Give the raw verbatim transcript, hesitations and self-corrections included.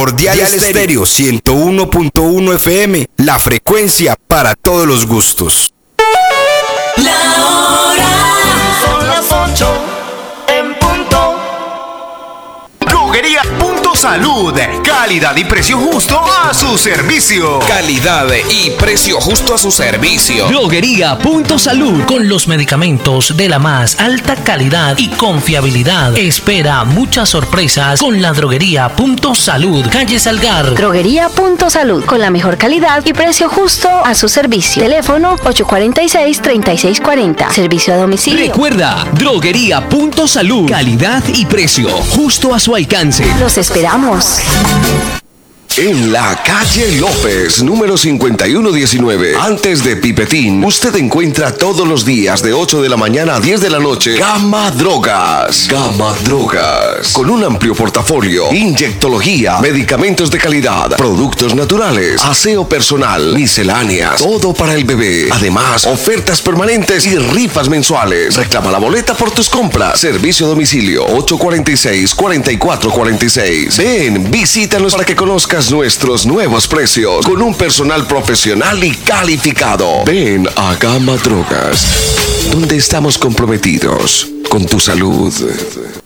Primordial Estéreo ciento uno punto uno F M, la frecuencia para todos los gustos. La hora son las ocho en punto. Droguería Punto Salud, calidad y precio justo a su servicio. Calidad y precio justo a su servicio. Droguería Punto Salud, con los medicamentos de la más alta calidad y confiabilidad. Espera muchas sorpresas con la Droguería Punto Salud, calle Salgar. Droguería Punto Salud, con la mejor calidad y precio justo a su servicio. Teléfono ocho cuatro seis, tres seis cuatro cero. Servicio a domicilio. Recuerda, Droguería Punto Salud, calidad y precio justo a su alcance. Los esperamos. En la calle López, número cincuenta y uno diecinueve, antes de Pipetín, usted encuentra todos los días de ocho de la mañana a diez de la noche Gama Drogas. Gama Drogas, con un amplio portafolio: inyectología, medicamentos de calidad, productos naturales, aseo personal, misceláneas, todo para el bebé. Además, ofertas permanentes y rifas mensuales. Reclama la boleta por tus compras. Servicio a domicilio ocho cuatro seis, cuatro cuatro cuatro seis. Ven, visítanos para que conozcas nuestros nuevos precios con un personal profesional y calificado. Ven a Gama Drogas, donde estamos comprometidos con tu salud.